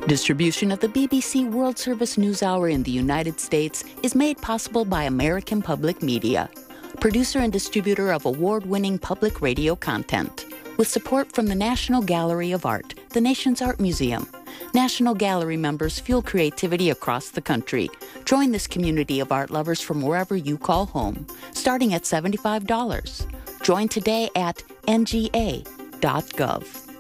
Distribution of the BBC World Service NewsHour in the United States is made possible by American Public Media, producer and distributor of award-winning public radio content, with support from the National Gallery of Art, the nation's art museum. National Gallery members fuel creativity across the country. Join this community of art lovers from wherever you call home, starting at $75. Join today at nga.gov.